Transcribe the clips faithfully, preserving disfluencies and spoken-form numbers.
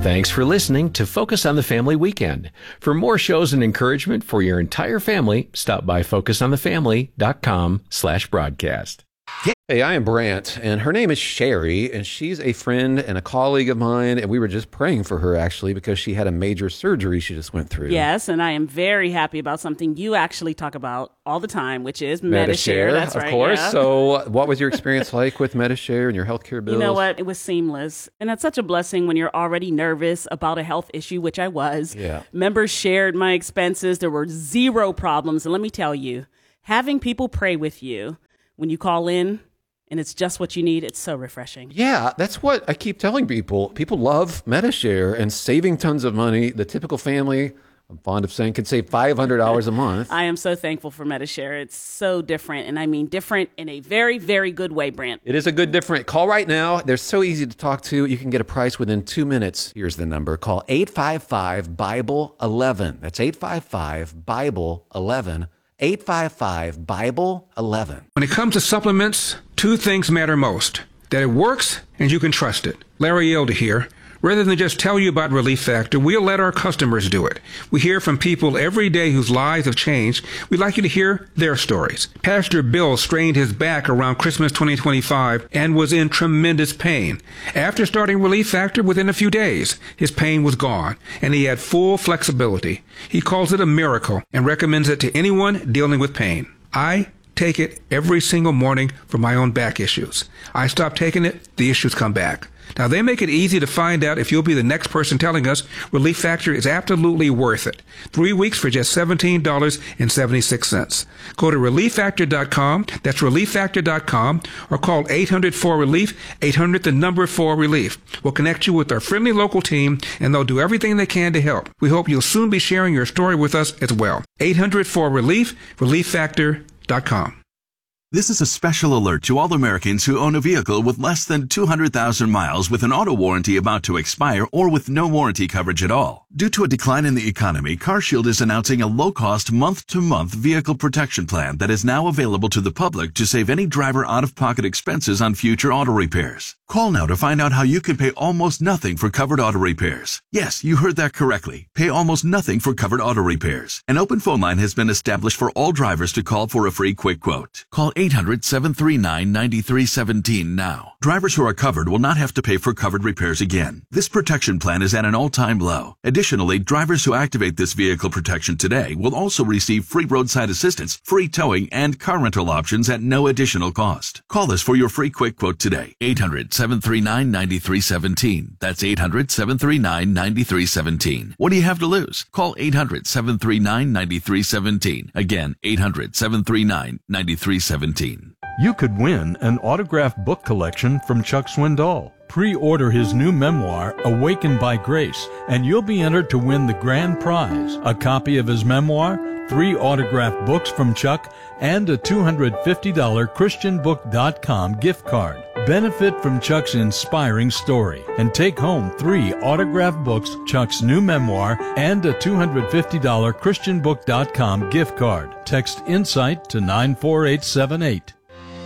Thanks for listening to Focus on the Family Weekend. For more shows and encouragement for your entire family, stop by focus on the family dot com slash broadcast. Hey, I am Brant, and her name is Sherry, and she's a friend and a colleague of mine, and we were just praying for her, actually, because she had a major surgery she just went through. Yes, and I am very happy about something you actually talk about all the time, which is Medi-Share. Medi-Share, That's of right, course. yeah. So what was your experience like with Medi-Share and your healthcare bills? You know what? It was seamless. And that's such a blessing when you're already nervous about a health issue, which I was. Yeah. Members shared my expenses. There were zero problems. And let me tell you, having people pray with you when you call in, and it's just what you need, it's so refreshing. Yeah, that's what I keep telling people. People love Medi-Share and saving tons of money. The typical family, I'm fond of saying, can save five hundred dollars a month. I am so thankful for Medi-Share. It's so different, and I mean different in a very, very good way, Brant. It is a good different. Call right now. They're so easy to talk to. You can get a price within two minutes. Here's the number. Call eight five five, Bible eleven. That's eight five five, Bible eleven. eight five five, Bible eleven. When it comes to supplements, two things matter most. That it works and you can trust it. Larry Elder here. Rather than just tell you about Relief Factor, we'll let our customers do it. We hear from people every day whose lives have changed. We'd like you to hear their stories. Pastor Bill strained his back around Christmas twenty twenty-five and was in tremendous pain. After starting Relief Factor, within a few days, his pain was gone, and he had full flexibility. He calls it a miracle and recommends it to anyone dealing with pain. I take it every single morning for my own back issues. I stop taking it, the issues come back. Now, they make it easy to find out if you'll be the next person telling us Relief Factor is absolutely worth it. Three weeks for just seventeen dollars and seventy-six cents. Go to relief factor dot com, that's relief factor dot com, or call eight hundred four relief, eight hundred the number four relief. We'll connect you with our friendly local team, and they'll do everything they can to help. We hope you'll soon be sharing your story with us as well. eight hundred four relief, relief factor dot com. This is a special alert to all Americans who own a vehicle with less than two hundred thousand miles with an auto warranty about to expire or with no warranty coverage at all. Due to a decline in the economy, CarShield is announcing a low-cost month-to-month vehicle protection plan that is now available to the public to save any driver out-of-pocket expenses on future auto repairs. Call now to find out how you can pay almost nothing for covered auto repairs. Yes, you heard that correctly. Pay almost nothing for covered auto repairs. An open phone line has been established for all drivers to call for a free quick quote. Call eight hundred, seven three nine, nine three one seven now. Drivers who are covered will not have to pay for covered repairs again. This protection plan is at an all-time low. Additionally, drivers who activate this vehicle protection today will also receive free roadside assistance, free towing, and car rental options at no additional cost. Call us for your free quick quote today. eight hundred, seven three nine, nine three one seven. That's eight hundred, seven three nine, nine three one seven. What do you have to lose? Call eight hundred, seven three nine, nine three one seven. Again, eight hundred, seven three nine, nine three one seven. You could win an autographed book collection from Chuck Swindoll. Pre-order his new memoir, Awakened by Grace, and you'll be entered to win the grand prize, a copy of his memoir, three autographed books from Chuck, and a two hundred fifty dollars christian book dot com gift card. Benefit from Chuck's inspiring story and take home three autographed books, Chuck's new memoir, and a two hundred fifty dollars christian book dot com gift card. Text INSIGHT to nine four eight seven eight.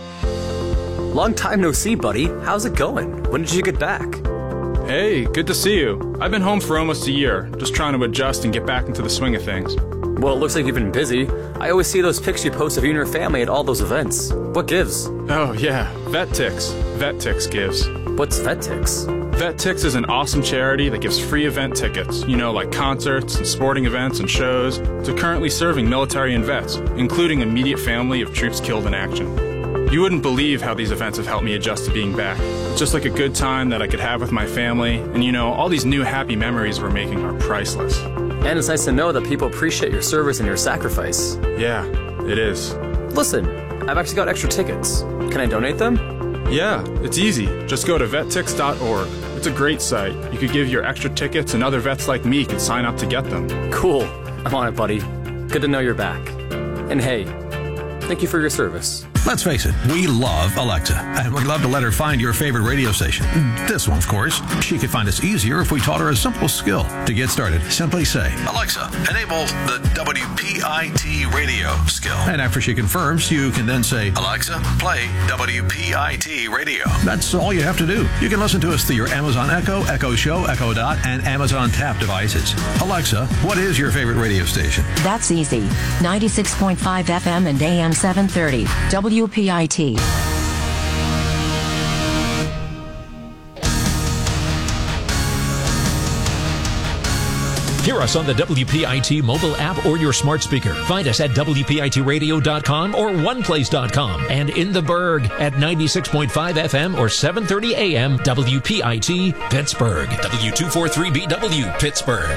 Long time no see, buddy. How's it going? When did you get back? Hey, good to see you. I've been home for almost a year, just trying to adjust and get back into the swing of things. Well, it looks like you've been busy. I always see those pics you post of you and your family at all those events. What gives? Oh, yeah. VetTix. VetTix gives. What's VetTix? VetTix is an awesome charity that gives free event tickets, you know, like concerts and sporting events and shows, to currently serving military and vets, including immediate family of troops killed in action. You wouldn't believe how these events have helped me adjust to being back. It's just like a good time that I could have with my family, and you know, all these new happy memories we're making are priceless. And it's nice to know that people appreciate your service and your sacrifice. Yeah, it is. Listen, I've actually got extra tickets. Can I donate them? Yeah, it's easy. Just go to vet tix dot org. It's a great site. You could give your extra tickets and other vets like me can sign up to get them. Cool. I'm on it, buddy. Good to know you're back. And hey, thank you for your service. Let's face it, we love Alexa, and we'd love to let her find your favorite radio station. This one, of course. She could find us easier if we taught her a simple skill. To get started, simply say, Alexa, enable the W P I T radio skill. And after she confirms, you can then say, Alexa, play W P I T radio. That's all you have to do. You can listen to us through your Amazon Echo, Echo Show, Echo Dot, and Amazon Tap devices. Alexa, what is your favorite radio station? That's easy. ninety-six point five F M and A M seven thirty. W P I T. Hear us on the W P I T mobile app or your smart speaker. Find us at W P I T radio dot com or one place dot com. And in the Berg at ninety-six point five F M or seven thirty A M, W P I T Pittsburgh. W two forty-three B W Pittsburgh.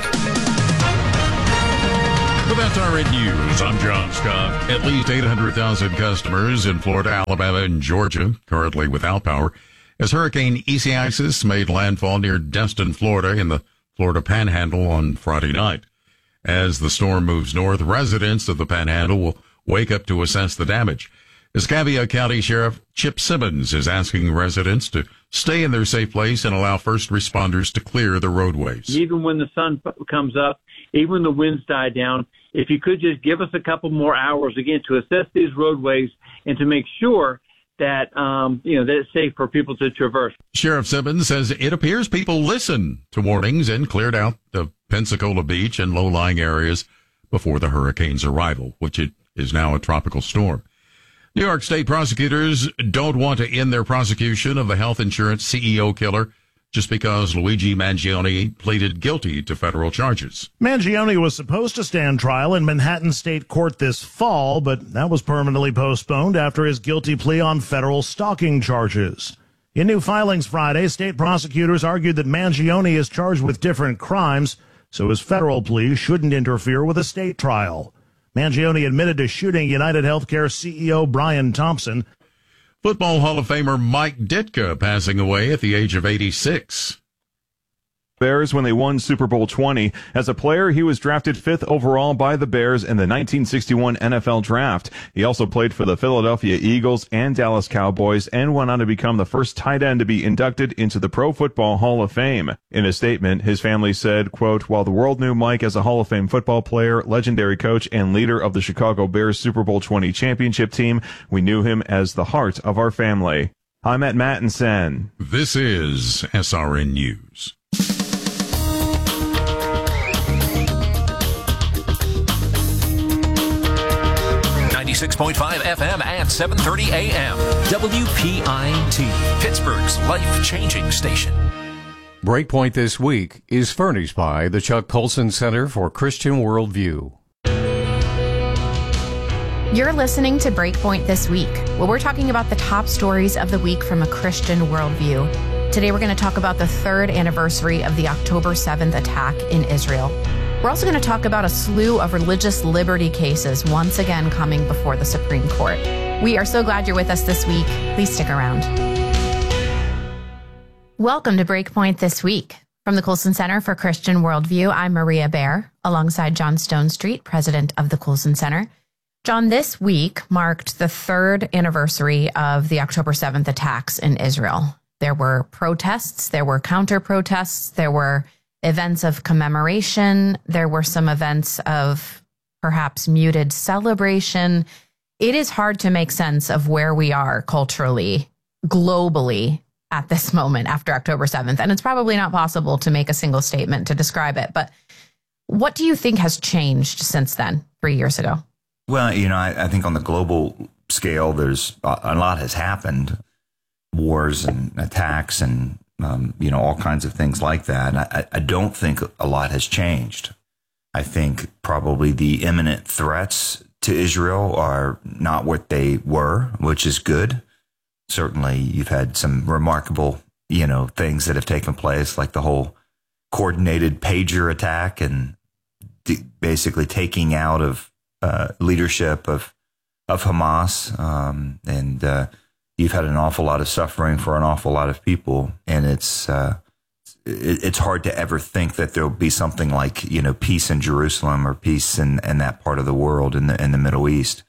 With S R N News, I'm John Scott. At least eight hundred thousand customers in Florida, Alabama, and Georgia currently without power as Hurricane Isaias made landfall near Destin, Florida in the Florida Panhandle on Friday night. As the storm moves north, residents of the Panhandle will wake up to assess the damage. Escambia County Sheriff Chip Simmons is asking residents to stay in their safe place and allow first responders to clear the roadways. Even when the sun comes up, even when the winds die down, if you could just give us a couple more hours again to assess these roadways and to make sure that, um, you know, that it's safe for people to traverse. Sheriff Simmons says it appears people listened to warnings and cleared out the Pensacola Beach and low-lying areas before the hurricane's arrival, which it is now a tropical storm. New York State prosecutors don't want to end their prosecution of the health insurance C E O killer just because Luigi Mangione pleaded guilty to federal charges. Mangione was supposed to stand trial in Manhattan State Court this fall, but that was permanently postponed after his guilty plea on federal stalking charges. In new filings Friday, state prosecutors argued that Mangione is charged with different crimes, so his federal plea shouldn't interfere with a state trial. Mangione admitted to shooting United Healthcare C E O Brian Thompson. Football Hall of Famer Mike Ditka passing away at the age of eighty-six. Bears when they won Super Bowl twenty. As a player, he was drafted fifth overall by the Bears in the nineteen sixty-one N F L Draft. He also played for the Philadelphia Eagles and Dallas Cowboys and went on to become the first tight end to be inducted into the Pro Football Hall of Fame. In a statement, his family said, quote, while the world knew Mike as a Hall of Fame football player, legendary coach, and leader of the Chicago Bears Super Bowl twenty championship team, we knew him as the heart of our family. I'm at Mattinson. This is S R N News. ninety-six point five F M at seven thirty A M. W P I T, Pittsburgh's life-changing station. Breakpoint this week is furnished by the Chuck Colson Center for Christian Worldview. You're listening to Breakpoint This Week, where we're talking about the top stories of the week from a Christian worldview. Today we're going to talk about the third anniversary of the October seventh attack in Israel. We're also going to talk about a slew of religious liberty cases once again coming before the Supreme Court. We are so glad you're with us this week. Please stick around. Welcome to Breakpoint This Week. From the Colson Center for Christian Worldview, I'm Maria Bear, alongside John Stonestreet, president of the Colson Center. John, this week marked the third anniversary of the October seventh attacks in Israel. There were protests, there were counter-protests, there were events of commemoration. There were some events of perhaps muted celebration. It is hard to make sense of where we are culturally, globally at this moment after October seventh. And it's probably not possible to make a single statement to describe it. But what do you think has changed since then, three years ago? Well, you know, I, I think on the global scale, there's a, a lot has happened. Wars and attacks and Um, you know, all kinds of things like that. And I, I don't think a lot has changed. I think probably the imminent threats to Israel are not what they were, which is good. Certainly, you've had some remarkable, you know, things that have taken place, like the whole coordinated pager attack and d- basically taking out of uh, leadership of of Hamas. Um, and uh, you've had an awful lot of suffering for an awful lot of people, and it's uh, it, it's hard to ever think that there'll be something like, you know, peace in Jerusalem or peace in, in that part of the world in the in the Middle East.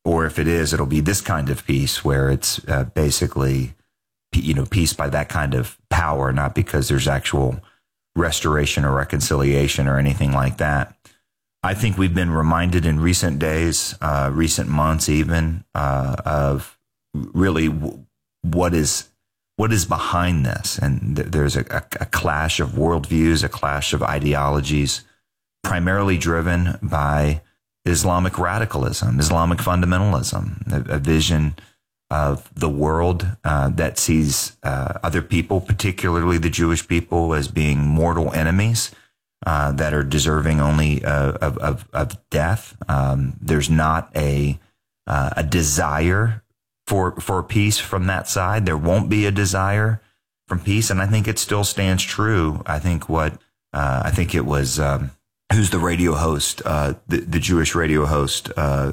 or if it is, it'll be this kind of peace where it's uh, basically, you know, peace by that kind of power, not because there's actual restoration or reconciliation or anything like that. I think we've been reminded in recent days, uh, recent months even, uh, of really w- what is what is behind this. And th- there's a, a, a clash of worldviews, a clash of ideologies, primarily driven by Islamic radicalism, Islamic fundamentalism, a, a vision of the world uh, that sees uh, other people, particularly the Jewish people, as being mortal enemies uh, that are deserving only uh, of, of, of death. Um, there's not a uh, a desire for for peace from that side. There won't be a desire from peace, and I think it still stands true. I think what uh, I think it was um, who's the radio host, uh, the the Jewish radio host. Uh,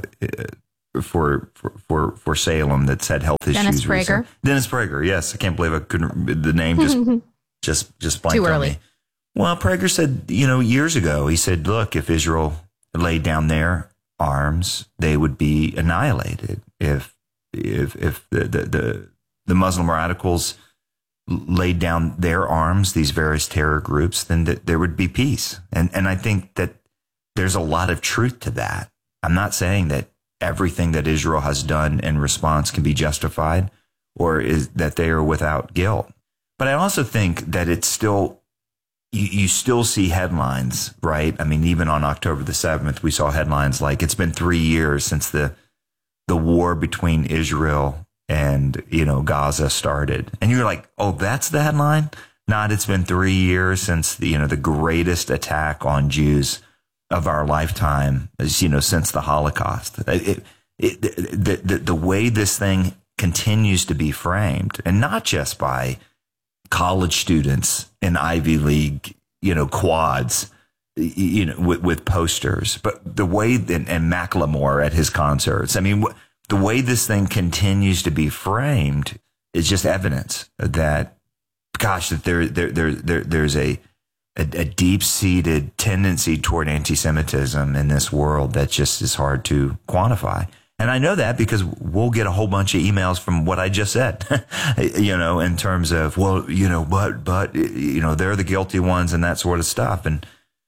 For, for for for Salem that said health issues. Dennis Prager. Recently. Dennis Prager, yes. I can't believe I couldn't. The name just just just blanked Too on early. me. Well, Prager said, you know, years ago, he said, look, if Israel laid down their arms, they would be annihilated. If if if the the the, the Muslim radicals laid down their arms, these various terror groups, then th- there would be peace. And and I think that there's a lot of truth to that. I'm not saying that everything that Israel has done in response can be justified or is that they are without guilt. But I also think that it's still, you, you still see headlines, right? I mean, even on October the seventh, we saw headlines like it's been three years since the the war between Israel and, you know, Gaza started. And you're like, oh, that's the headline? Not it's been three years since the, you know, the greatest attack on Jews of our lifetime, you know, since the Holocaust. It, it, the, the, the way this thing continues to be framed, and not just by college students in Ivy League, you know, quads, you know, with, with posters, but the way, and, and Macklemore at his concerts. I mean, the way this thing continues to be framed is just evidence that, gosh, that there, there, there, there there's a, A, a deep-seated tendency toward anti-Semitism in this world that just is hard to quantify. And I know that because we'll get a whole bunch of emails from what I just said, you know, in terms of, well, you know, but, but, you know, they're the guilty ones and that sort of stuff. And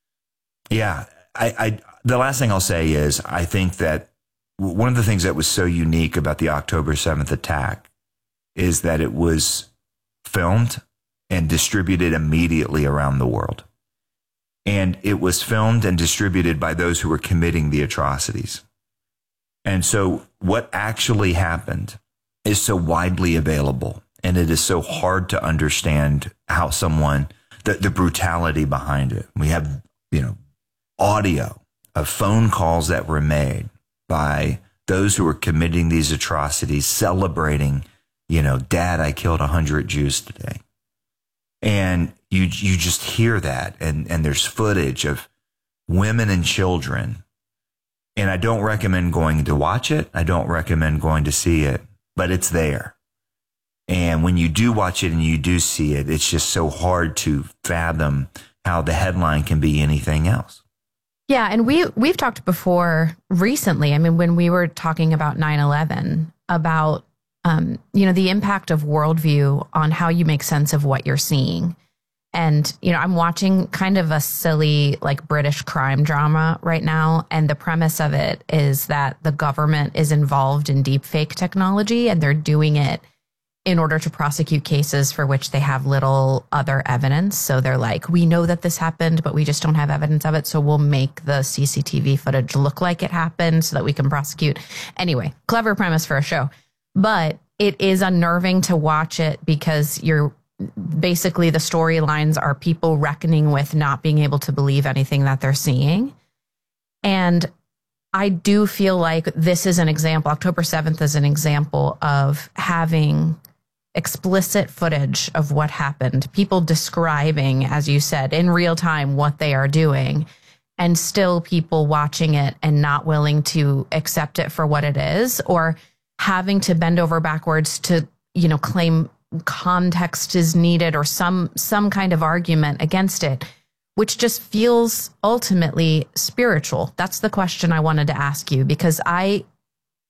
yeah, I, I the last thing I'll say is I think that one of the things that was so unique about the October seventh attack is that it was filmed and distributed immediately around the world. And it was filmed and distributed by those who were committing the atrocities. And so what actually happened is so widely available, and it is so hard to understand how someone, the, the brutality behind it. We have, you know, audio of phone calls that were made by those who were committing these atrocities, celebrating, you know, Dad, I killed a hundred Jews today. And you you just hear that, and, and there's footage of women and children. And I don't recommend going to watch it. I don't recommend going to see it, but it's there. And when you do watch it and you do see it, it's just so hard to fathom how the headline can be anything else. Yeah, and we, we've talked before recently, I mean, when we were talking about nine eleven, about Um, you know, the impact of worldview on how you make sense of what you're seeing. And, you know, I'm watching kind of a silly, like, British crime drama right now. And the premise of it is that the government is involved in deepfake technology, and they're doing it in order to prosecute cases for which they have little other evidence. So they're like, we know that this happened, but we just don't have evidence of it. So we'll make the C C T V footage look like it happened so that we can prosecute. Anyway, clever premise for a show. But it is unnerving to watch it because you're basically, the storylines are people reckoning with not being able to believe anything that they're seeing. And I do feel like this is an example. October seventh is an example of having explicit footage of what happened, people describing, as you said, in real time what they are doing, and still people watching it and not willing to accept it for what it is, or having to bend over backwards to, you know, claim context is needed or some some kind of argument against it, which just feels ultimately spiritual. That's the question I wanted to ask you, because I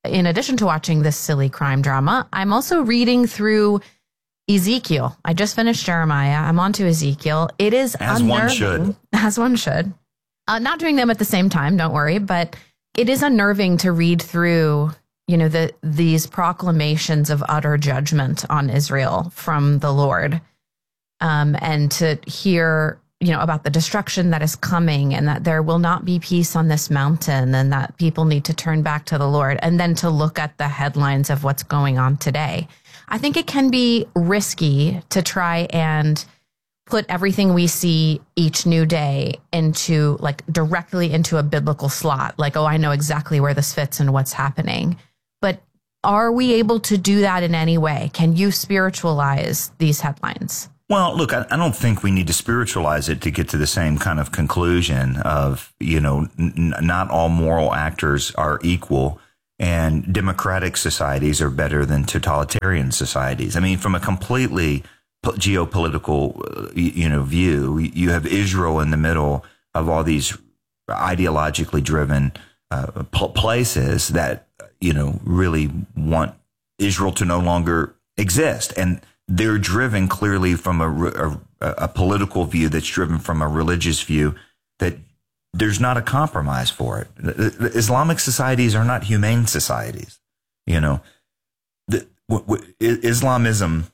in addition to watching this silly crime drama, I'm also reading through Ezekiel. I just finished Jeremiah. I'm on to Ezekiel. It is as unnerving, one should. As one should. Uh, not doing them at the same time, don't worry, but it is unnerving to read through, you know, the these proclamations of utter judgment on Israel from the Lord, um, and to hear, you know, about the destruction that is coming and that there will not be peace on this mountain and that people need to turn back to the Lord, and then to look at the headlines of what's going on today. I think it can be risky to try and put everything we see each new day into like directly into a biblical slot. Like, oh, I know exactly where this fits and what's happening. But are we able to do that in any way? Can you spiritualize these headlines? Well, look, I, I don't think we need to spiritualize it to get to the same kind of conclusion of, you know, n- not all moral actors are equal and democratic societies are better than totalitarian societies. I mean, from a completely geopolitical, you know, view, you have Israel in the middle of all these ideologically driven uh, places that, you know, really want Israel to no longer exist. And they're driven clearly from a, a, a political view that's driven from a religious view that there's not a compromise for it. The Islamic societies are not humane societies. You know, the, w- w- Islamism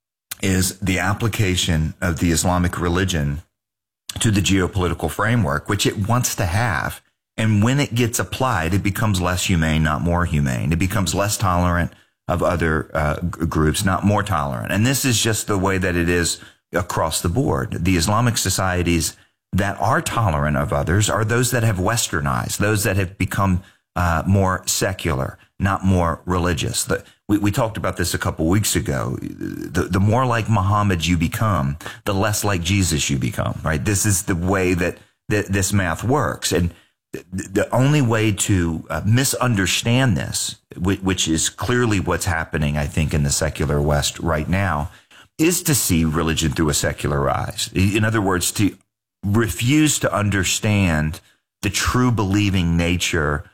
is the application of the Islamic religion to the geopolitical framework, which it wants to have. And when it gets applied, it becomes less humane, not more humane. It becomes less tolerant of other uh, g- groups, not more tolerant. And this is just the way that it is across the board. The Islamic societies that are tolerant of others are those that have westernized, those that have become uh, more secular, not more religious. The, we, we talked about this a couple weeks ago. The, the more like Muhammad you become, the less like Jesus you become, right? This is the way that, that this math works. And the only way to uh, misunderstand this, which is clearly what's happening, I think, in the secular West right now, is to see religion through a secular eyes. In other words, to refuse to understand the true believing nature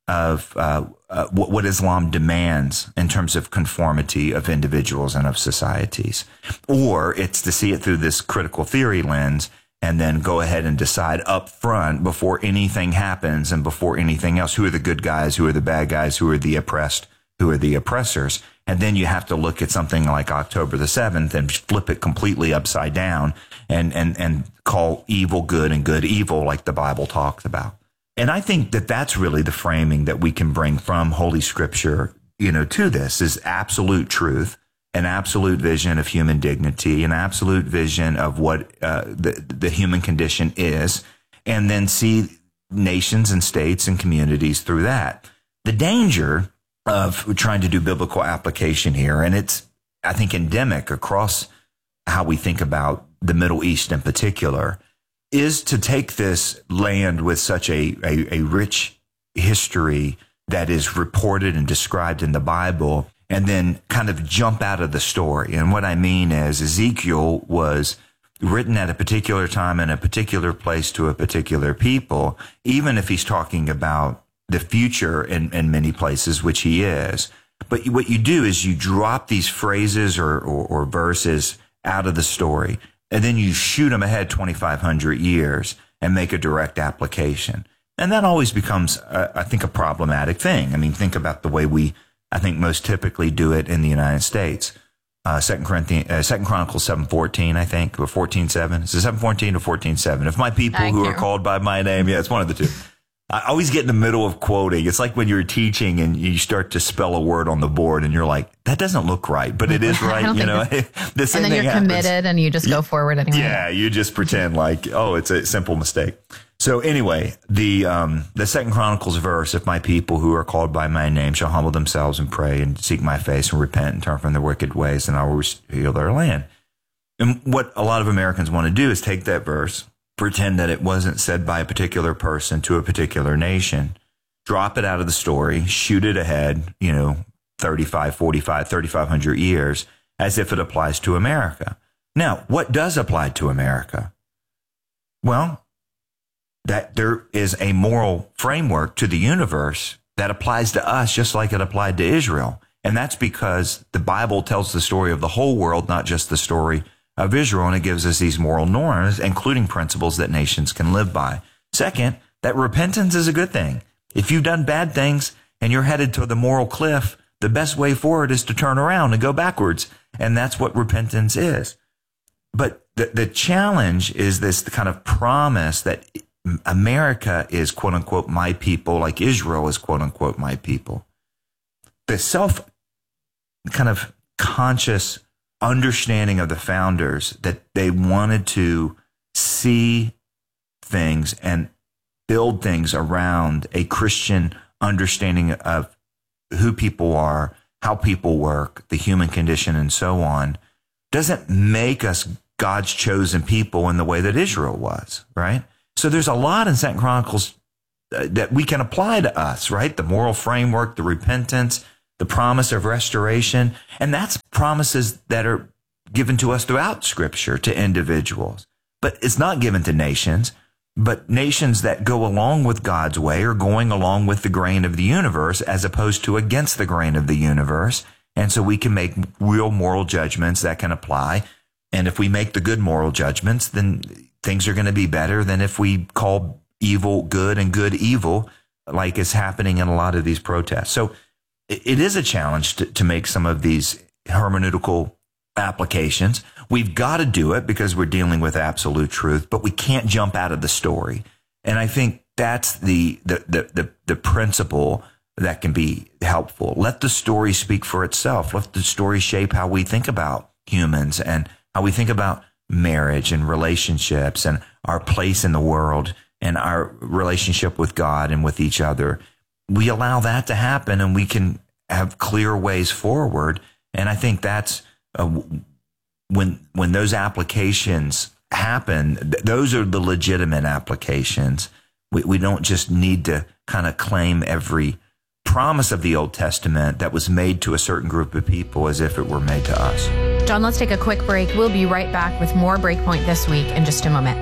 of uh, uh, what, what Islam demands in terms of conformity of individuals and of societies. Or it's to see it through this critical theory lens and then go ahead and decide up front before anything happens and before anything else, who are the good guys, who are the bad guys, who are the oppressed, who are the oppressors. And then you have to look at something like October the seventh and flip it completely upside down and, and, and call evil good and good evil, like the Bible talks about. And I think that that's really the framing that we can bring from Holy Scripture, you know, to this is absolute truth, an absolute vision of human dignity, an absolute vision of what uh, the, the human condition is, and then see nations and states and communities through that. The danger of trying to do biblical application here, and it's, I think, endemic across how we think about the Middle East in particular, is to take this land with such a, a, a rich history that is reported and described in the Bible and then kind of jump out of the story. And what I mean is Ezekiel was written at a particular time in a particular place to a particular people, even if he's talking about the future in, in many places, which he is. But what you do is you drop these phrases or, or, or verses out of the story, and then you shoot them ahead twenty-five hundred years and make a direct application. And that always becomes, uh, I think, a problematic thing. I mean, think about the way we, I think, most typically do it in the United States. Uh, Second Corinthians, uh, Second Chronicles seven fourteen, I think, or fourteen seven. Is it seven fourteen or fourteen seven? If my people Thank who you. are called by my name, yeah, it's one of the two. I always get in the middle of quoting. It's like when you're teaching and you start to spell a word on the board and you're like, that doesn't look right, but it is I right. don't You think know, it's- the same and then thing you're happens. committed and you just go forward anyway. Yeah, you just pretend like, oh, it's a simple mistake. So anyway, the um, the Second Chronicles verse, if my people who are called by my name shall humble themselves and pray and seek my face and repent and turn from their wicked ways, then I will heal their land. And what a lot of Americans want to do is take that verse, pretend that it wasn't said by a particular person to a particular nation, drop it out of the story, shoot it ahead, you know, thirty-five, forty-five, thirty-five hundred years, as if it applies to America. Now, what does apply to America? Well, that there is a moral framework to the universe that applies to us just like it applied to Israel. And that's because the Bible tells the story of the whole world, not just the story of Israel, and it gives us these moral norms, including principles that nations can live by. Second, that repentance is a good thing. If you've done bad things and you're headed to the moral cliff, the best way forward is to turn around and go backwards. And that's what repentance is. But the, the challenge is this kind of promise that America is, quote unquote, my people, like Israel is, quote unquote, my people. The self kind of conscious understanding of the founders that they wanted to see things and build things around a Christian understanding of who people are, how people work, the human condition, and so on, doesn't make us God's chosen people in the way that Israel was, right? So there's a lot in Second Chronicles that we can apply to us, right? The moral framework, the repentance, the promise of restoration. And that's promises that are given to us throughout Scripture to individuals. But it's not given to nations. But nations that go along with God's way are going along with the grain of the universe as opposed to against the grain of the universe. And so we can make real moral judgments that can apply. And if we make the good moral judgments, then things are going to be better than if we call evil good and good evil, like is happening in a lot of these protests. So it is a challenge to, to make some of these hermeneutical applications. We've got to do it because we're dealing with absolute truth, but we can't jump out of the story. And I think that's the the the the, the principle that can be helpful. Let the story speak for itself. Let the story shape how we think about humans and how we think about marriage and relationships and our place in the world and our relationship with God and with each other. We allow that to happen and we can have clear ways forward. And I think that's uh, when when those applications happen, th- those are the legitimate applications. We, we don't just need to kind of claim every promise of the Old Testament that was made to a certain group of people as if it were made to us. John, let's take a quick break. We'll be right back with more Breakpoint This Week in just a moment.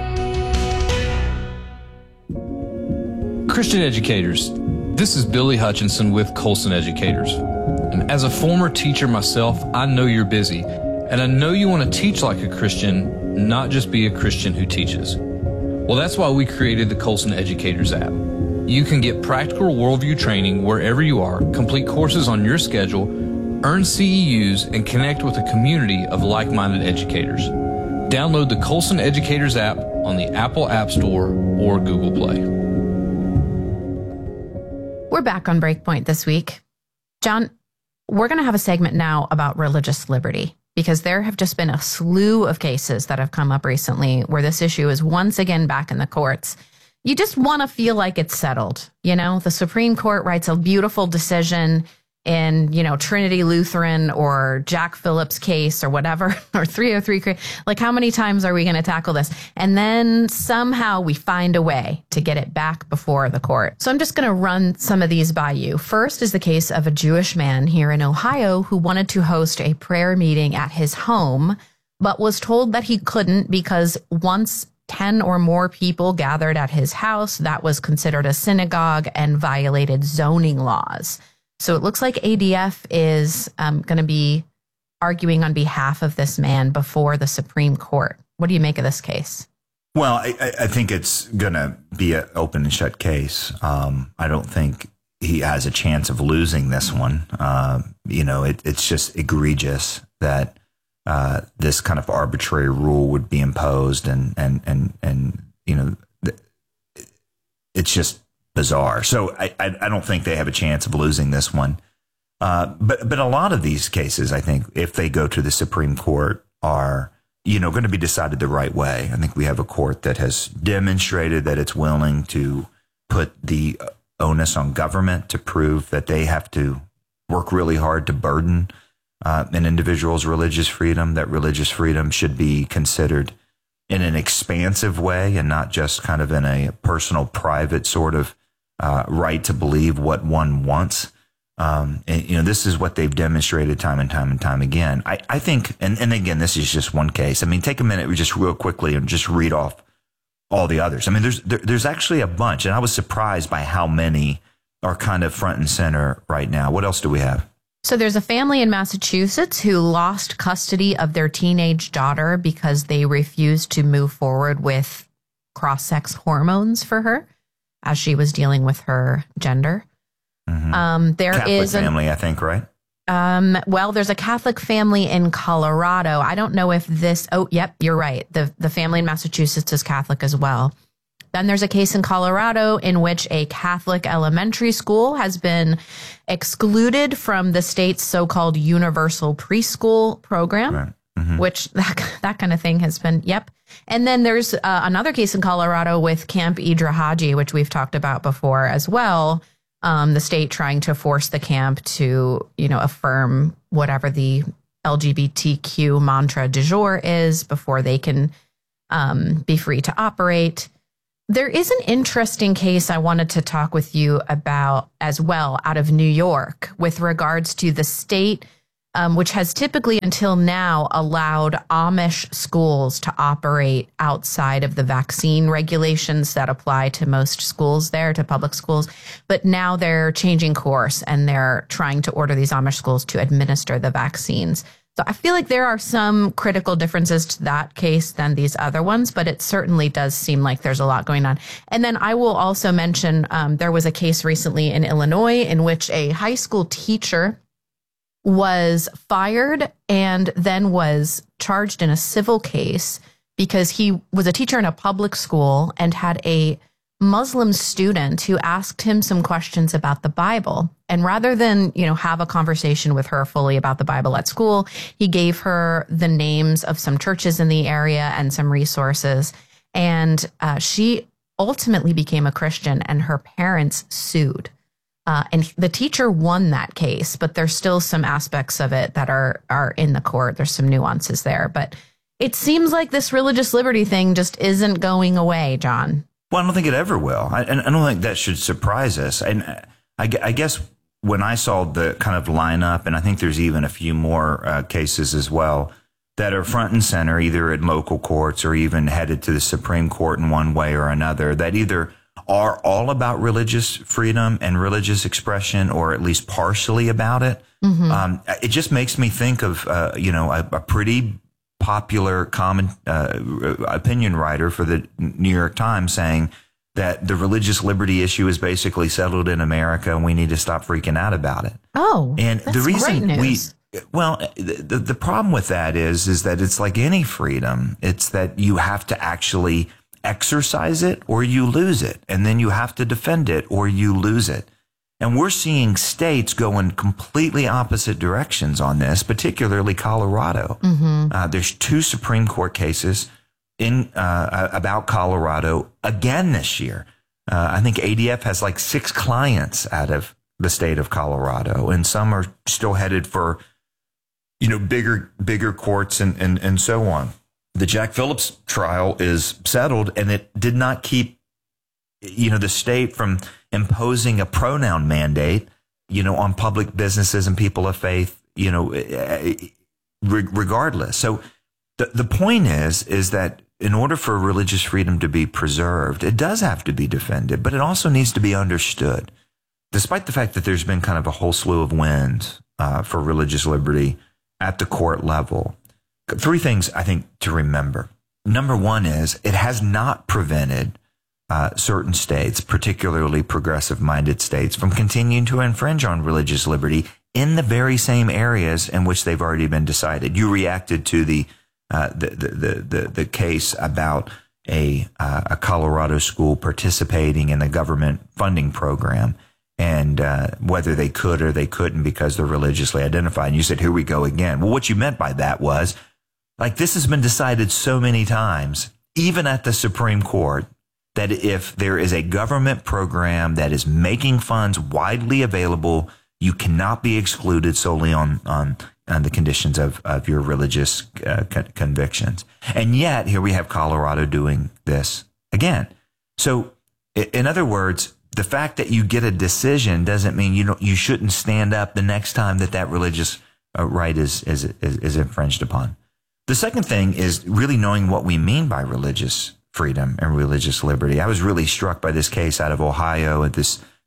Christian educators, this is Billy Hutchinson with Colson Educators. And as a former teacher myself, I know you're busy. And I know you want to teach like a Christian, not just be a Christian who teaches. Well, that's why we created the Colson Educators app. You can get practical worldview training wherever you are, complete courses on your schedule, earn C E Us, and connect with a community of like-minded educators. Download the Colson Educators app on the Apple App Store or Google Play. We're back on Breakpoint this week. John, we're going to have a segment now about religious liberty, because there have just been a slew of cases that have come up recently where this issue is once again back in the courts. You just want to feel like it's settled. You know, the Supreme Court writes a beautiful decision in, you know, Trinity Lutheran or Jack Phillips case or whatever, or three oh three. Like, how many times are we going to tackle this? And then somehow we find a way to get it back before the court. So I'm just going to run some of these by you. First is the case of a Jewish man here in Ohio who wanted to host a prayer meeting at his home, but was told that he couldn't because once ten or more people gathered at his house, that was considered a synagogue and violated zoning laws. So it looks like A D F is um, going to be arguing on behalf of this man before the Supreme Court. What do you make of this case? Well, I, I think it's going to be an open and shut case. Um, I don't think he has a chance of losing this one. Uh, you know, it, it's just egregious that uh, this kind of arbitrary rule would be imposed, and and and and you know, it's just bizarre. So I, I I don't think they have a chance of losing this one. Uh, but but a lot of these cases, I think, if they go to the Supreme Court, are you know going to be decided the right way. I think we have a court that has demonstrated that it's willing to put the onus on government to prove that they have to work really hard to burden uh, an individual's religious freedom. That religious freedom should be considered in an expansive way and not just kind of in a personal, private sort of Uh, right to believe what one wants. Um, and, you know, this is what they've demonstrated time and time and time again. I, I think, and, and again, this is just one case. I mean, take a minute, just real quickly, and just read off all the others. I mean, there's there, there's actually a bunch, and I was surprised by how many are kind of front and center right now. What else do we have? So there's a family in Massachusetts who lost custody of their teenage daughter because they refused to move forward with cross-sex hormones for her as she was dealing with her gender. Mm-hmm. Um, there Catholic is an, family, I think, right? Um, well, there's a Catholic family in Colorado. I don't know if this, oh, yep, you're right. The, the family in Massachusetts is Catholic as well. Then there's a case in Colorado in which a Catholic elementary school has been excluded from the state's so-called universal preschool program, right. mm-hmm. which that, that kind of thing has been, yep. And then there's uh, another case in Colorado with Camp Idra Haji, which we've talked about before as well. Um, the state trying to force the camp to, you know, affirm whatever the L G B T Q mantra du jour is before they can um, be free to operate. There is an interesting case I wanted to talk with you about as well out of New York with regards to the state, um, which has typically until now allowed Amish schools to operate outside of the vaccine regulations that apply to most schools there, to public schools. But now they're changing course and they're trying to order these Amish schools to administer the vaccines. So I feel like there are some critical differences to that case than these other ones, but it certainly does seem like there's a lot going on. And then I will also mention um, there was a case recently in Illinois in which a high school teacher was fired and then was charged in a civil case because he was a teacher in a public school and had a Muslim student who asked him some questions about the Bible. And rather than, you know, have a conversation with her fully about the Bible at school, he gave her the names of some churches in the area and some resources. And uh, she ultimately became a Christian and her parents sued. Uh, and the teacher won that case, but there's still some aspects of it that are are in the court. There's some nuances there. But it seems like this religious liberty thing just isn't going away, John. Well, I don't think it ever will. I, and I don't think that should surprise us. And I, I guess when I saw the kind of lineup, and I think there's even a few more uh, cases as well that are front and center, either at local courts or even headed to the Supreme Court in one way or another, that either are all about religious freedom and religious expression, or at least partially about it. Mm-hmm. Um, it just makes me think of, uh, you know, a, a pretty popular common uh, opinion writer for the New York Times saying that the religious liberty issue is basically settled in America and we need to stop freaking out about it. Oh, and that's the reason great news. we, well, the, the problem with that is, is that it's like any freedom. It's that you have to actually exercise it or you lose it. And then you have to defend it or you lose it. And we're seeing states go in completely opposite directions on this, particularly Colorado. Mm-hmm. Uh, there's two Supreme Court cases in uh, about Colorado again this year. Uh, I think A D F has like six clients out of the state of Colorado, and some are still headed for, you know, bigger bigger courts and, and, and so on. The Jack Phillips trial is settled, and it did not keep, you know, the state from imposing a pronoun mandate, you know, on public businesses and people of faith, you know, regardless. So the the point is, is that in order for religious freedom to be preserved, it does have to be defended, but it also needs to be understood. Despite the fact that there's been kind of a whole slew of wins uh, for religious liberty at the court level, three things I think to remember. Number one is it has not prevented Uh, certain states, particularly progressive-minded states, from continuing to infringe on religious liberty in the very same areas in which they've already been decided. You reacted to the uh, the, the the the case about a uh, a Colorado school participating in a government funding program and uh, whether they could or they couldn't because they're religiously identified. And you said, "Here we go again." Well, what you meant by that was, like, this has been decided so many times, even at the Supreme Court, that if there is a government program that is making funds widely available, you cannot be excluded solely on, on, on the conditions of, of your religious uh, co- convictions. And yet, here we have Colorado doing this again. So, in other words, the fact that you get a decision doesn't mean you don't, you shouldn't stand up the next time that that religious uh, right is, is, is, is infringed upon. The second thing is really knowing what we mean by religious freedom and religious liberty. I was really struck by this case out of Ohio at this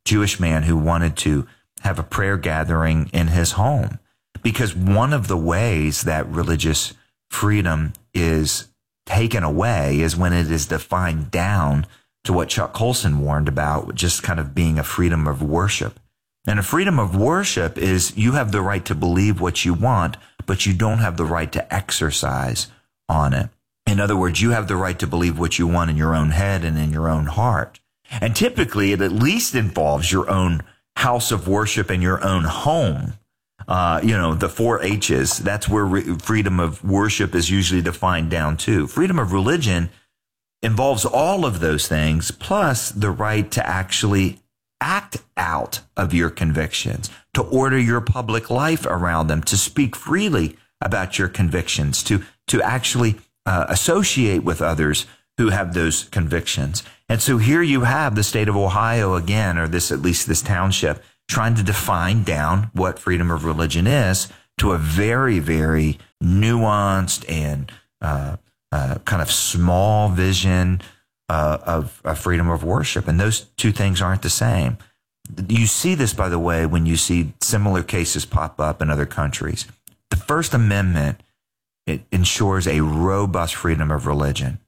Jewish man who wanted to have a prayer gathering in his home. Because one of the ways that religious freedom is taken away is when it is defined down to what Chuck Colson warned about, just kind of being a freedom of worship. And a freedom of worship is you have the right to believe what you want, but you don't have the right to exercise on it. In other words, you have the right to believe what you want in your own head and in your own heart. And typically, it at least involves your own house of worship and your own home. Uh, you know, the four H's, that's where re- freedom of worship is usually defined down to. Freedom of religion involves all of those things, plus the right to actually act out of your convictions, to order your public life around them, to speak freely about your convictions, to, to actually uh, associate with others who have those convictions. And so here you have the state of Ohio again, or this, at least this township, trying to define down what freedom of religion is to a very, very nuanced and uh, uh, kind of small vision uh, of, of freedom of worship. And those two things aren't the same. You see this, by the way, when you see similar cases pop up in other countries. The First Amendment, it ensures a robust freedom of religion.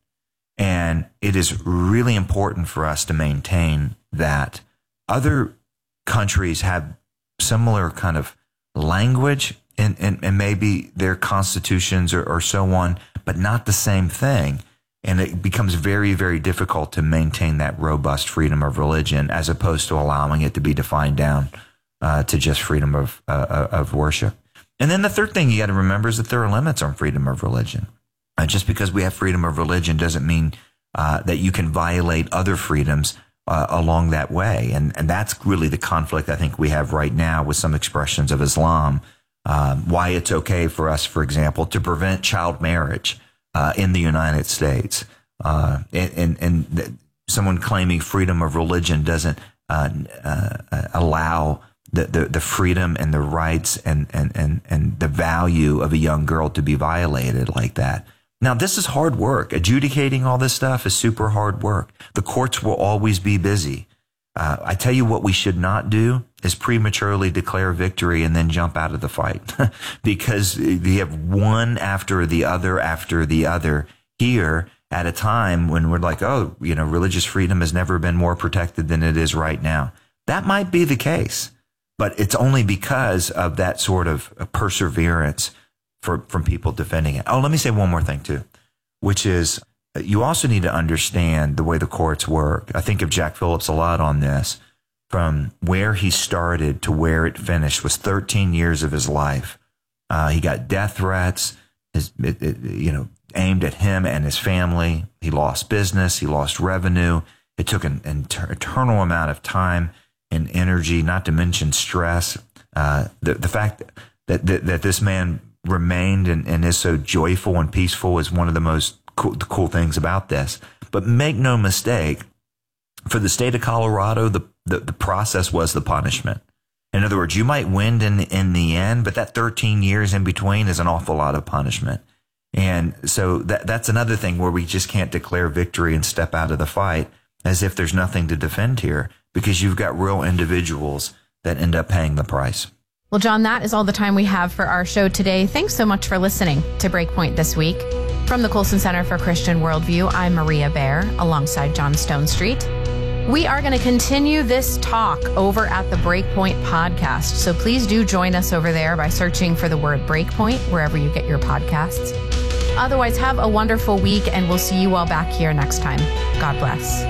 And it is really important for us to maintain that. Other countries have similar kind of language and, and, and maybe their constitutions or, or so on, but not the same thing. And it becomes very, very difficult to maintain that robust freedom of religion as opposed to allowing it to be defined down uh, to just freedom of, uh, of worship. And then the third thing you got to remember is that there are limits on freedom of religion. Uh, just because we have freedom of religion doesn't mean uh, that you can violate other freedoms uh, along that way. And, and that's really the conflict I think we have right now with some expressions of Islam. Um, why it's okay for us, for example, to prevent child marriage uh, in the United States. Uh, and and, and th- someone claiming freedom of religion doesn't uh, uh, allow the, the, the freedom and the rights and, and, and, and the value of a young girl to be violated like that. Now, this is hard work. Adjudicating all this stuff is super hard work. The courts will always be busy. Uh, I tell you what we should not do is prematurely declare victory and then jump out of the fight because you have one after the other after the other here at a time when we're like, oh, you know, religious freedom has never been more protected than it is right now. That might be the case, but it's only because of that sort of perseverance for, from people defending it. Oh, let me say one more thing too, which is you also need to understand the way the courts work. I think of Jack Phillips a lot on this. From where he started to where it finished was thirteen years of his life. Uh, he got death threats, his, it, it, you know, aimed at him and his family. He lost business. He lost revenue. It took an, an eternal amount of time and energy, not to mention stress. Uh, the, the fact that, that, that this man remained and, and is so joyful and peaceful is one of the most cool, the cool things about this. But make no mistake, for the state of Colorado, the, the, the process was the punishment. In other words, you might win in, in the end, but that thirteen years in between is an awful lot of punishment. And so that that's another thing where we just can't declare victory and step out of the fight as if there's nothing to defend here, because you've got real individuals that end up paying the price. Well, John, that is all the time we have for our show today. Thanks so much for listening to Breakpoint this week. From the Colson Center for Christian Worldview, I'm Maria Bear, alongside John Stone Street. We are going to continue this talk over at the Breakpoint podcast, so please do join us over there by searching for the word Breakpoint wherever you get your podcasts. Otherwise, have a wonderful week, and we'll see you all back here next time. God bless.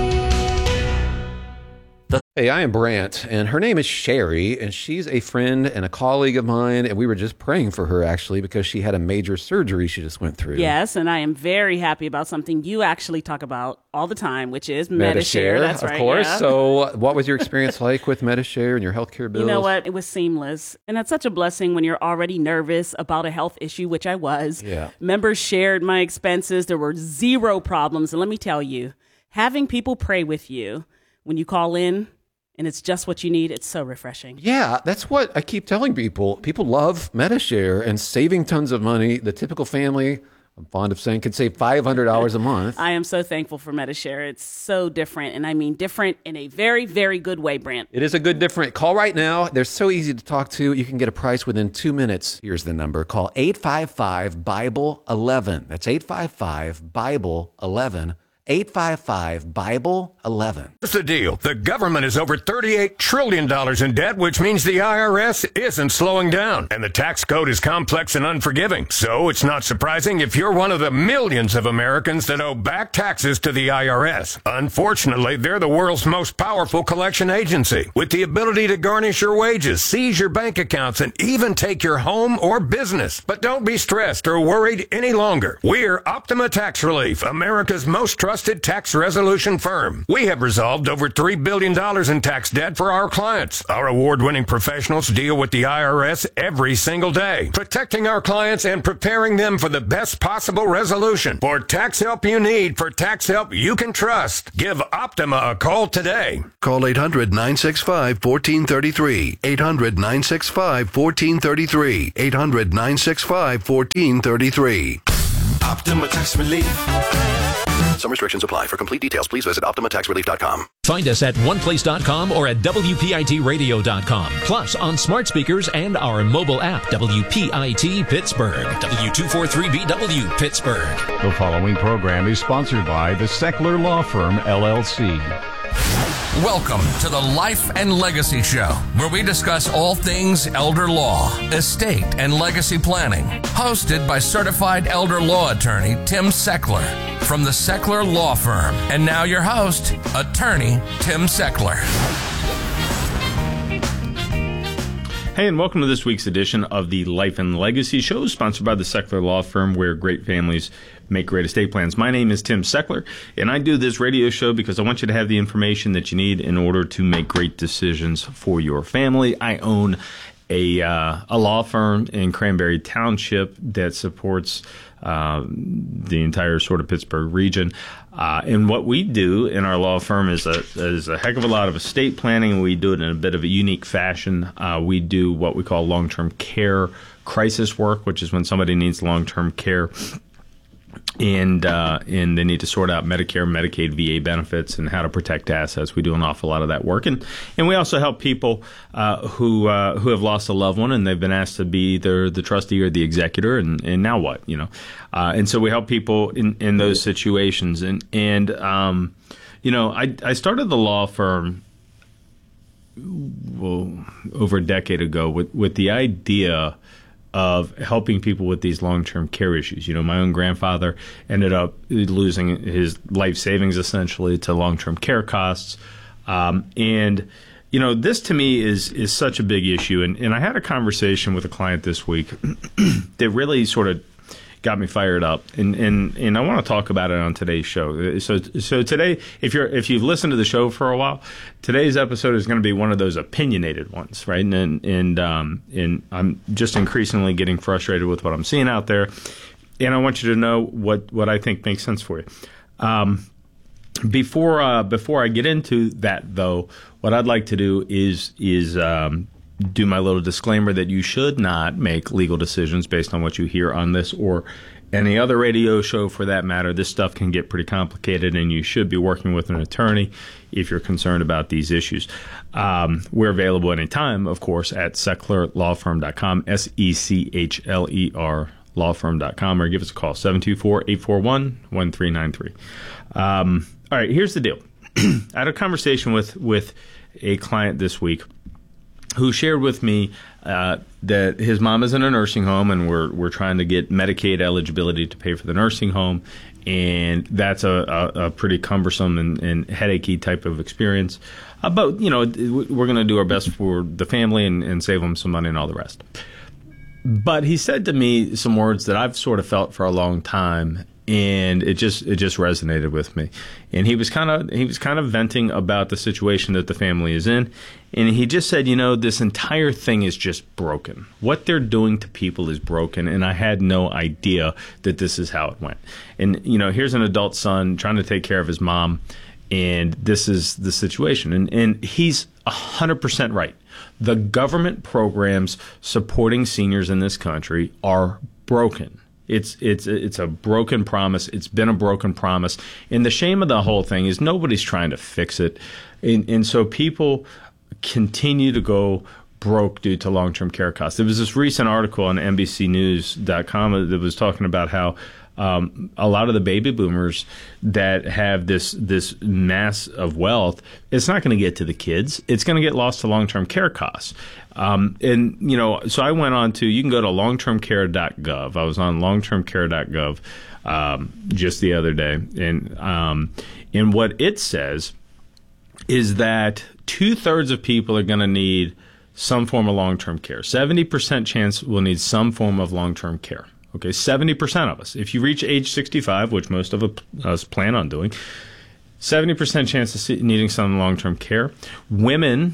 Hey, I am Brant, and her name is Sherry, and she's a friend and a colleague of mine, and we were just praying for her, actually, because she had a major surgery she just went through. Yes, and I am very happy about something you actually talk about all the time, which is Medi-Share. That's of right, course. yeah. So what was your experience like with Medi-Share and your healthcare bills? You know what? It was seamless, and it's such a blessing when you're already nervous about a health issue, which I was. Yeah. Members shared my expenses. There were zero problems, and let me tell you, having people pray with you when you call in, and it's just what you need, it's so refreshing. Yeah, that's what I keep telling people. People love Medi-Share and saving tons of money. The typical family I'm fond of saying could save five hundred dollars a month. I am so thankful for Medi-Share. It's so different, and I mean different in a very, very good way, Brent. It is a good different. Call right now. They're so easy to talk to. You can get a price within two minutes. Here's the number. Call eight five five, Bible eleven. That's eight five five, Bible eleven. eight five five, Bible eleven. Here's the deal. The government is over thirty-eight trillion dollars in debt, which means the I R S isn't slowing down. And the tax code is complex and unforgiving. So it's not surprising if you're one of the millions of Americans that owe back taxes to the I R S. Unfortunately, they're the world's most powerful collection agency, with the ability to garnish your wages, seize your bank accounts, and even take your home or business. But don't be stressed or worried any longer. We're Optima Tax Relief, America's most trusted tax resolution firm. We have resolved over three billion dollars in tax debt for our clients. Our award-winning professionals deal with the I R S every single day, protecting our clients and preparing them for the best possible resolution. For tax help you need, for tax help you can trust, give Optima a call today. Call eight hundred, nine six five, one four three three. eight hundred, nine six five, one four three three. eight hundred, nine six five, one four three three. Optima Tax Relief. Some restrictions apply. For complete details, please visit optima tax relief dot com. Find us at one place dot com or at W P I T radio dot com. Plus on smart speakers and our mobile app, W P I T Pittsburgh. W two forty-three B W Pittsburgh. The following program is sponsored by the Seckler Law Firm, L L C. Welcome to the Life and Legacy Show, where we discuss all things elder law, estate, and legacy planning. Hosted by certified elder law attorney Tim Seckler from the Seckler Law Firm. And now your host, attorney Tim Seckler. Hey, and welcome to this week's edition of the Life and Legacy Show, sponsored by the Seckler Law Firm, where great families make great estate plans. My name is Tim Seckler, and I do this radio show because I want you to have the information that you need in order to make great decisions for your family. I own a uh, a law firm in Cranberry Township that supports uh, the entire sort of Pittsburgh region. Uh, and what we do in our law firm is a is a heck of a lot of estate planning, and we do it in a bit of a unique fashion. Uh, we do what we call long-term care crisis work, which is when somebody needs long-term care and uh, and they need to sort out Medicare, Medicaid, V A benefits, and how to protect assets. We do an awful lot of that work, and and we also help people uh, who uh, who have lost a loved one and they've been asked to be either the trustee or the executor, and, and now what, you know? Uh, and so we help people in, in those situations, and and um, you know, I I started the law firm well over a decade ago with with the idea of helping people with these long-term care issues. You know, my own grandfather ended up losing his life savings essentially to long-term care costs. Um, and, you know, this to me is is such a big issue. And, and I had a conversation with a client this week that really sort of got me fired up, and, and, and I want to talk about it on today's show. So so today, if you're if you've listened to the show for a while, today's episode is going to be one of those opinionated ones, right? And and um, and I'm just increasingly getting frustrated with what I'm seeing out there, and I want you to know what, what I think makes sense for you. Um, before uh, before I get into that, though, what I'd like to do is is um, do my little disclaimer that you should not make legal decisions based on what you hear on this or any other radio show for that matter. This stuff can get pretty complicated, and you should be working with an attorney if you're concerned about these issues. Um, we're available anytime, of course, at seckler law firm dot com, S E C H L E R law firm dot com, or give us a call, seven two four, eight four one, one three nine three. Um, all right, here's the deal. I had a conversation with, with a client this week who shared with me uh, that his mom is in a nursing home, and we're we're trying to get Medicaid eligibility to pay for the nursing home, and that's a, a, a pretty cumbersome and, and headachy type of experience. Uh, but, you know, we're going to do our best for the family and, and save them some money and all the rest. But he said to me some words that I've sort of felt for a long time, and it just it just resonated with me. And he was kind of he was kind of venting about the situation that the family is in, and he just said, you know, this entire thing is just broken. What they're doing to people is broken, and I had no idea that this is how it went. And, you know, here's an adult son trying to take care of his mom, and this is the situation. And and he's one hundred percent right. The government programs supporting seniors in this country are broken. It's it's it's a broken promise. It's been a broken promise. And the shame of the whole thing is nobody's trying to fix it. And, and so people continue to go broke due to long-term care costs. There was this recent article on N B C News dot com that was talking about how um, a lot of the baby boomers that have this this mass of wealth, it's not going to get to the kids. It's going to get lost to long-term care costs. Um, and, you know, so I went on to, you can go to long term care dot gov. I was on long term care dot gov um, just the other day. And, um, and what it says is that two-thirds of people are going to need some form of long-term care. seventy percent chance we'll need some form of long-term care. Okay, seventy percent of us. If you reach age sixty-five, which most of us plan on doing, seventy percent chance of needing some long-term care. Women...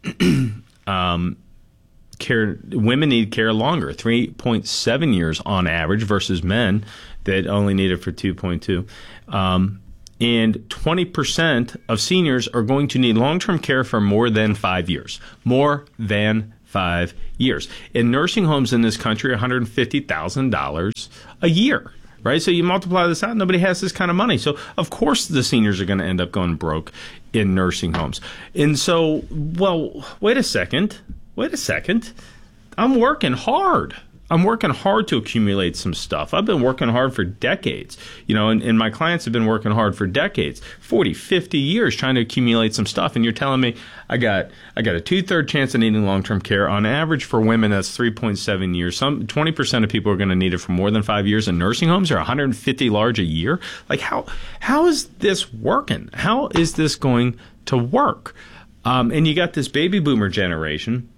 um, Care women need care longer, three point seven years on average, versus men that only need it for two point two. Um, and twenty percent of seniors are going to need long-term care for more than five years. More than five years. In nursing homes in this country, one hundred fifty thousand dollars a year. Right? So you multiply this out, nobody has this kind of money. So, of course, the seniors are going to end up going broke in nursing homes. And so, well, wait a second. Wait a second. I'm working hard. I'm working hard to accumulate some stuff. I've been working hard for decades, you know, and, and my clients have been working hard for decades, forty, fifty years trying to accumulate some stuff. And you're telling me I got I got a two-third chance of needing long-term care. On average for women, that's three point seven years. Some twenty percent of people are going to need it for more than five years. And nursing homes are one hundred fifty large a year. Like, how how is this working? How is this going to work? Um, and you got this baby boomer generation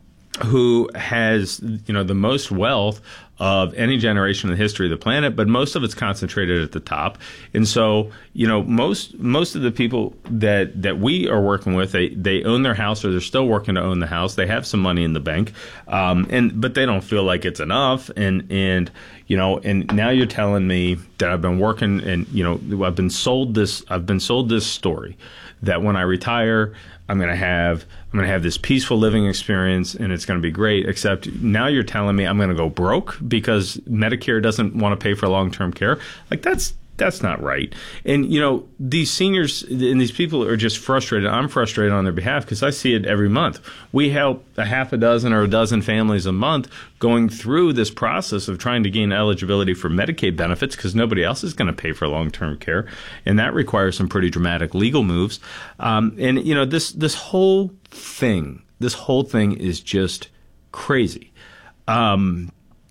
who has, you know, the most wealth of any generation in the history of the planet, but most of it's concentrated at the top. And so, you know, most most of the people that that we are working with, they, they own their house, or they're still working to own the house. They have some money in the bank, um, and but they don't feel like it's enough. And and you know, and now you're telling me that I've been working, and you know, I've been sold this. I've been sold this story that when I retire, I'm going to have I'm going to have this peaceful living experience, and it's going to be great. Except now you're telling me I'm going to go broke because Medicare doesn't want to pay for long-term care. Like, that's that's not right. And you know, these seniors and these people are just frustrated. I'm frustrated on their behalf because I see it every month. We help a half a dozen or a dozen families a month going through this process of trying to gain eligibility for Medicaid benefits because nobody else is going to pay for long-term care, and that requires some pretty dramatic legal moves. Um, and you know, this this whole thing, this whole thing is just crazy. Um,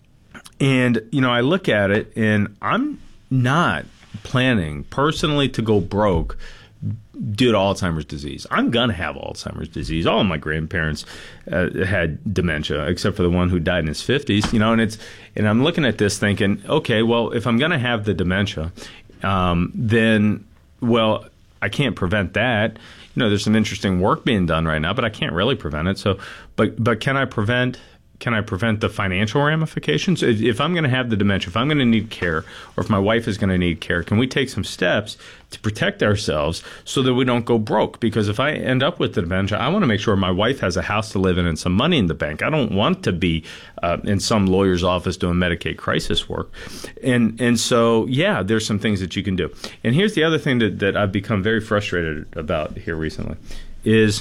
and you know, I look at it, and I'm not planning personally to go broke due to Alzheimer's disease. I'm going to have Alzheimer's disease. All of my grandparents uh, had dementia, except for the one who died in his fifties, you know, and it's, and I'm looking at this thinking, okay, well, if I'm going to have the dementia, um, then, well, I can't prevent that. You know, there's some interesting work being done right now, but I can't really prevent it. So, but, but can I prevent Can I prevent the financial ramifications? If I'm going to have the dementia, if I'm going to need care, or if my wife is going to need care, can we take some steps to protect ourselves so that we don't go broke? Because if I end up with the dementia, I want to make sure my wife has a house to live in and some money in the bank. I don't want to be uh, in some lawyer's office doing Medicaid crisis work. And and so, yeah, there's some things that you can do. And here's the other thing that, that I've become very frustrated about here recently is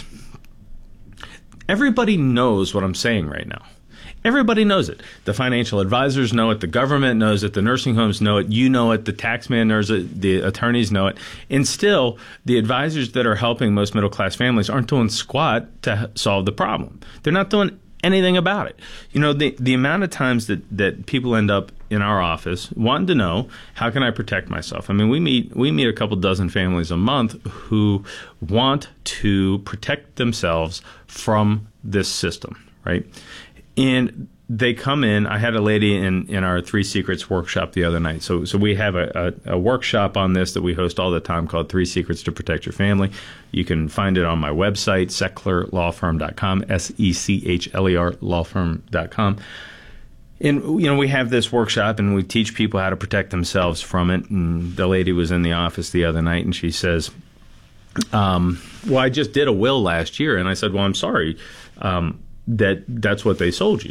everybody knows what I'm saying right now. Everybody knows it. The financial advisors know it. The government knows it. The nursing homes know it. You know it. The taxman knows it. The attorneys know it. And still, the advisors that are helping most middle-class families aren't doing squat to solve the problem. They're not doing anything about it. You know, the the amount of times that, that people end up in our office wanting to know, how can I protect myself? I mean, we meet we meet a couple dozen families a month who want to protect themselves from this system, right? And they come in. I had a lady in, in our Three Secrets workshop the other night. So so we have a, a, a workshop on this that we host all the time called Three Secrets to Protect Your Family. You can find it on my website, seckler law firm dot com, S E C H L E R law firm dot com. And, you know, we have this workshop, and we teach people how to protect themselves from it. And the lady was in the office the other night, and she says, um, well, I just did a will last year. And I said, well, I'm sorry. Um that that's what they sold you.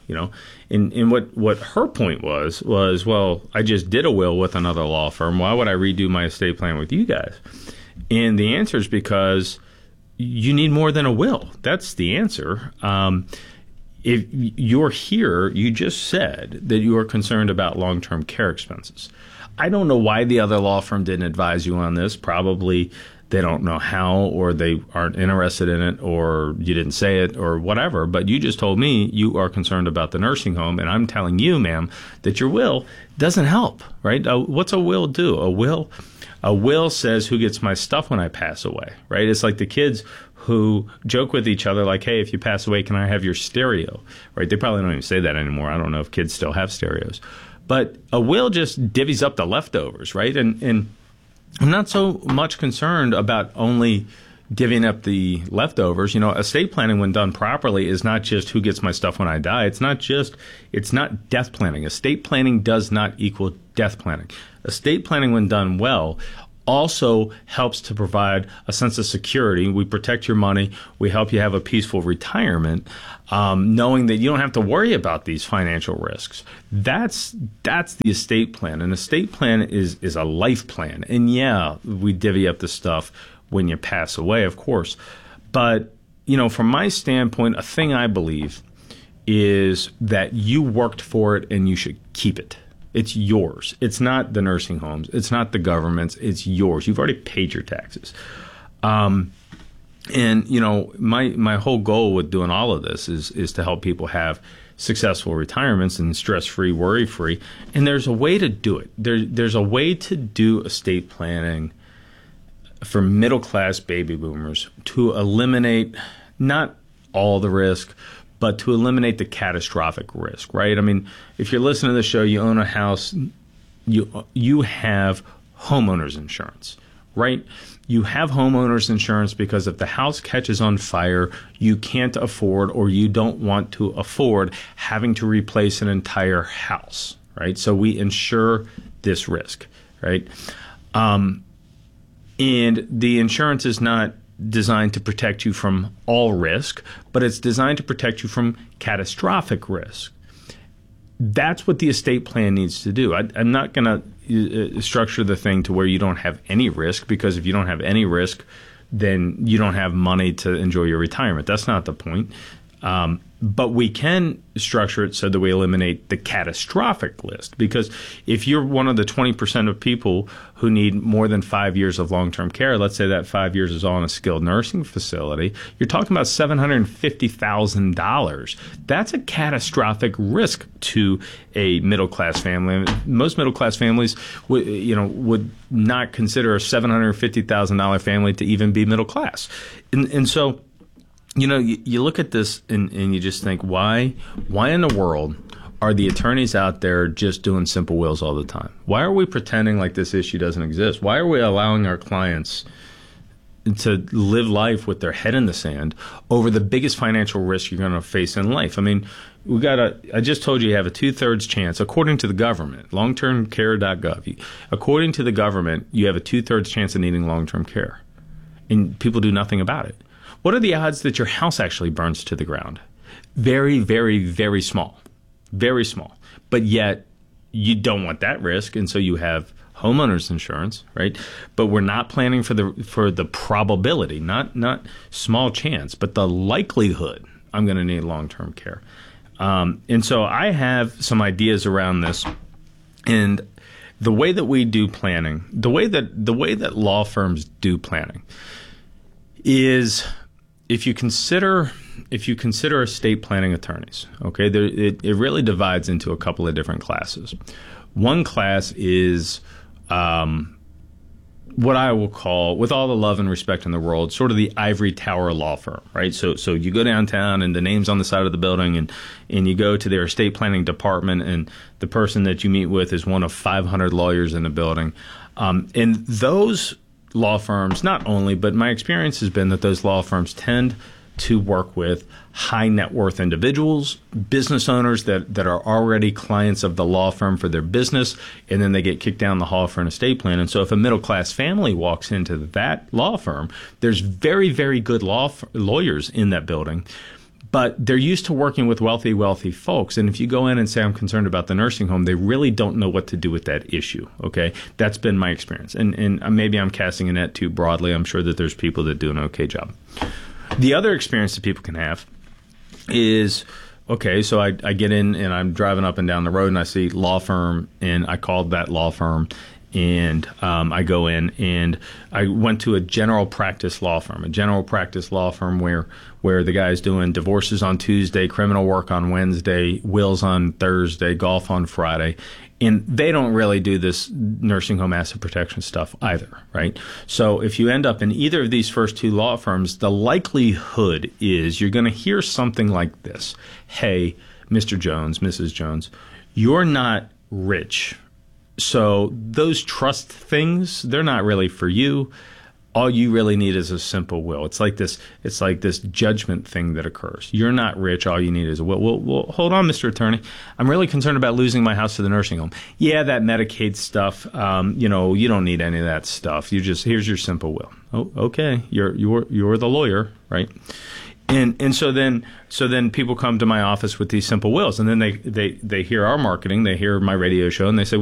you know. And, and what, what her point was, was, well, I just did a will with another law firm. Why would I redo my estate plan with you guys? And the answer is because you need more than a will. That's the answer. Um, if you're here, you just said that you are concerned about long-term care expenses. I don't know why the other law firm didn't advise you on this. Probably they don't know how, or they aren't interested in it, or you didn't say it, or whatever. But you just told me you are concerned about the nursing home, and I'm telling you, ma'am, that your will doesn't help, right? Uh, what's a will do? A will, a will says who gets my stuff when I pass away, right? It's like the kids who joke with each other like, hey, if you pass away, can I have your stereo, right? They probably don't even say that anymore. I don't know if kids still have stereos. But a will just divvies up the leftovers, right? And and I'm not so much concerned about only divvying up the leftovers. You know, estate planning, when done properly, is not just who gets my stuff when I die. It's not just, it's not death planning. Estate planning does not equal death planning. Estate planning, when done well, also helps to provide a sense of security. We protect your money. We help you have a peaceful retirement, um, knowing that you don't have to worry about these financial risks. That's that's the estate plan. An estate plan is is a life plan. And yeah, we divvy up the stuff when you pass away, of course. But, you know, from my standpoint, a thing I believe is that you worked for it and you should keep it. It's yours. It's not the nursing homes. It's not the government's. It's yours. You've already paid your taxes. Um, and, you know, my my whole goal with doing all of this is is to help people have successful retirements and stress-free, worry-free. And there's a way to do it. There, there's a way to do estate planning for middle-class baby boomers to eliminate not all the risk, but to eliminate the catastrophic risk, right? I mean, if you're listening to the show, you own a house, you you have homeowners insurance, right? You have homeowners insurance because if the house catches on fire, you can't afford, or you don't want to afford, having to replace an entire house, right? So we insure this risk, right? Um, and the insurance is not designed to protect you from all risk, but it's designed to protect you from catastrophic risk. That's what the estate plan needs to do. I, I'm not going to uh, structure the thing to where you don't have any risk, because if you don't have any risk, then you don't have money to enjoy your retirement. That's not the point. Um, but we can structure it so that we eliminate the catastrophic list, because if you're one of the twenty percent of people who need more than five years of long-term care, let's say that five years is all in a skilled nursing facility, you're talking about seven hundred fifty thousand dollars. That's a catastrophic risk to a middle-class family. Most middle-class families would, you know, would not consider a seven hundred fifty thousand dollars family to even be middle class. And, and so, you know, you, you look at this and, and you just think, why, why in the world are the attorneys out there just doing simple wills all the time? Why are we pretending like this issue doesn't exist? Why are we allowing our clients to live life with their head in the sand over the biggest financial risk you're going to face in life? I mean, we got a, I just told you you have a two-thirds chance, according to the government, long term care dot gov. According to the government, you have a two-thirds chance of needing long-term care, and people do nothing about it. What are the odds that your house actually burns to the ground? Very, very, very small. Very small. But yet, you don't want that risk, and so you have homeowners insurance, right? But we're not planning for the for the probability, not not small chance, but the likelihood I'm going to need long-term care. Um, and so I have some ideas around this, and the way that we do planning, the way that the way that law firms do planning is, if you consider if you consider estate planning attorneys, okay, there, it, it really divides into a couple of different classes. One class is um, what I will call, with all the love and respect in the world, sort of the ivory tower law firm, right? So so you go downtown and the name's on the side of the building, and, and you go to their estate planning department, and the person that you meet with is one of five hundred lawyers in the building. Um, and those law firms, not only, but my experience has been that those law firms tend to work with high net worth individuals, business owners that, that are already clients of the law firm for their business, and then they get kicked down the hall for an estate plan. And so if a middle class family walks into that law firm, there's very, very good law f- lawyers in that building. But they're used to working with wealthy, wealthy folks. And if you go in and say, I'm concerned about the nursing home, they really don't know what to do with that issue. Okay. That's been my experience. And, and maybe I'm casting a net too broadly. I'm sure that there's people that do an okay job. The other experience that people can have is, okay, so I, I get in and I'm driving up and down the road and I see law firm, and I called that law firm. And um, I go in and I went to a general practice law firm, a general practice law firm where where the guy's doing divorces on Tuesday, criminal work on Wednesday, wills on Thursday, golf on Friday. And they don't really do this nursing home asset protection stuff either, right? So if you end up in either of these first two law firms, the likelihood is you're going to hear something like this. Hey, Mister Jones, Missus Jones, you're not rich. So those trust things, they're not really for you. All you really need is a simple will. It's like this. It's like this judgment thing that occurs. You're not rich. All you need is a will. Well, well, hold on, Mister Attorney. I'm really concerned about losing my house to the nursing home. Yeah, that Medicaid stuff. Um, you know, you don't need any of that stuff. You just here's your simple will. Oh, okay. You're you're you're the lawyer, right? And and so then so then people come to my office with these simple wills, and then they they they hear our marketing, they hear my radio show, and they say,